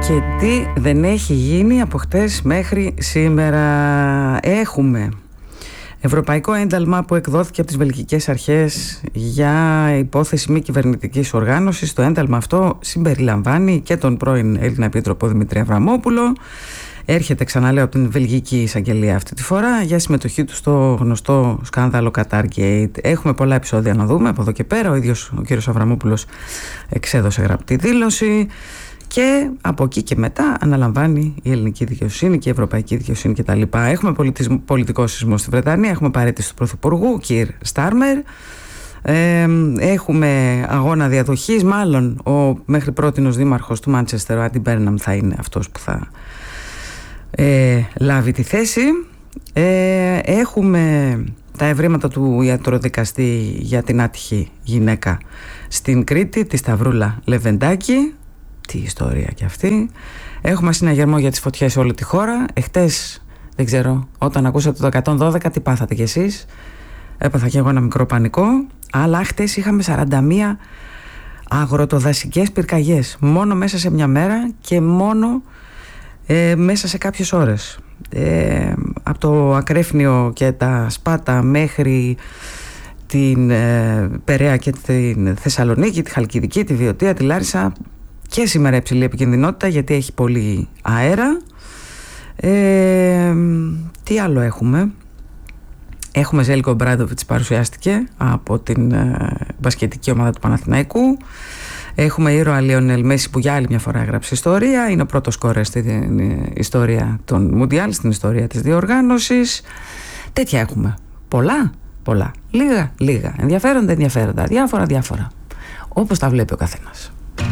Και τι δεν έχει γίνει από χτες μέχρι σήμερα. Έχουμε ευρωπαϊκό ένταλμα που εκδόθηκε από τις βελγικές αρχές για υπόθεση μη κυβερνητικής οργάνωσης. Το ένταλμα αυτό συμπεριλαμβάνει και τον πρώην Έλληνα Επίτροπο Δημήτρη Αβραμόπουλο. Έρχεται, ξαναλέω, από την Βελγική Εισαγγελία αυτή τη φορά για συμμετοχή του στο γνωστό σκάνδαλο Qatargate. Έχουμε πολλά επεισόδια να δούμε από εδώ και πέρα. Ο ίδιος ο κύριος Αβραμόπουλος εξέδωσε γραπτή δήλωση. Και από εκεί και μετά αναλαμβάνει η ελληνική δικαιοσύνη και η ευρωπαϊκή δικαιοσύνη κτλ. Έχουμε πολιτικό σεισμό στη Βρετανία, έχουμε παραίτηση του Πρωθυπουργού, Κιρ Στάρμερ. Έχουμε αγώνα διαδοχής, μάλλον ο μέχρι πρότινος δήμαρχος του Μάντσεστερ, ο Άντι Μπέρναμ, θα είναι αυτός που θα λάβει τη θέση. Έχουμε τα ευρήματα του ιατροδικαστή για την άτυχη γυναίκα στην Κρήτη, τη Σταυρούλα Λεβεντάκη. Τι ιστορία κι αυτή. Έχουμε συναγερμό για τις φωτιές σε όλη τη χώρα. Εχτες, δεν ξέρω, όταν ακούσατε το 112, τι πάθατε κι εσείς? Έπαθα κι εγώ ένα μικρό πανικό. Αλλά χτες είχαμε 41 αγροτοδασικές πυρκαγιές. Μόνο μέσα σε μια μέρα και μόνο μέσα σε κάποιες ώρες. Από το Ακρέφνιο και τα Σπάτα μέχρι την Περαία και την Θεσσαλονίκη, τη Χαλκιδική, τη Βιωτία, τη Λάρισα. Και σήμερα υψηλή επικινδυνότητα γιατί έχει πολύ αέρα. Τι άλλο έχουμε? Έχουμε Ζέλικο Μπράντοβιτς, παρουσιάστηκε από την μπασκετική ομάδα του Παναθηναϊκού. Έχουμε ήρωα Λιονέλ Μέση που για άλλη μια φορά έγραψε ιστορία. Είναι ο πρώτος σκόρερ στην ιστορία των Μουντιάλ, στην ιστορία της διοργάνωσης. Τέτοια έχουμε. Πολλά. Λίγα. Ενδιαφέροντα. Διάφορα. Όπως τα βλέπει ο καθένας.